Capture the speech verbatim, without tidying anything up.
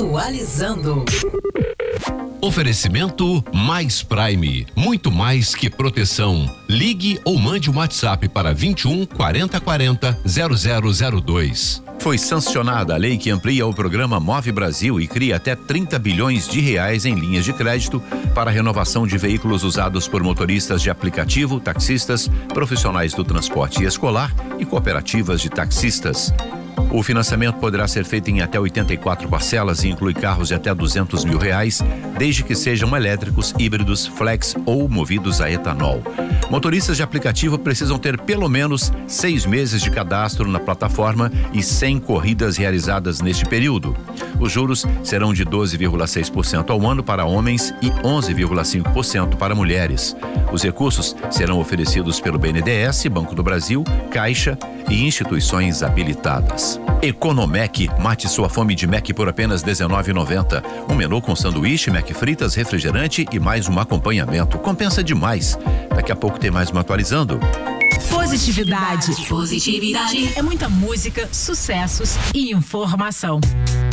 Atualizando. Oferecimento Mais Prime, muito mais que proteção. Ligue ou mande um WhatsApp para vinte e um, quarenta, quarenta, zero zero zero dois. Foi sancionada a lei que amplia o programa Move Brasil e cria até trinta bilhões de reais em linhas de crédito para a renovação de veículos usados por motoristas de aplicativo, taxistas, profissionais do transporte escolar e cooperativas de taxistas. O financiamento poderá ser feito em até oitenta e quatro parcelas e inclui carros de até duzentos mil reais, desde que sejam elétricos, híbridos, flex ou movidos a etanol. Motoristas de aplicativo precisam ter pelo menos seis meses de cadastro na plataforma e cem corridas realizadas neste período. Os juros serão de doze vírgula seis por cento ao ano para homens e onze vírgula cinco por cento para mulheres. Os recursos serão oferecidos pelo B N D E S, Banco do Brasil, Caixa e instituições habilitadas. Economec, mate sua fome de Mac por apenas dezenove reais e noventa centavos. Um menu com sanduíche, Mac fritas, refrigerante e mais um acompanhamento. Compensa demais. Daqui a pouco tem mais uma atualizando. Positividade. Positividade. É muita música, sucessos e informação.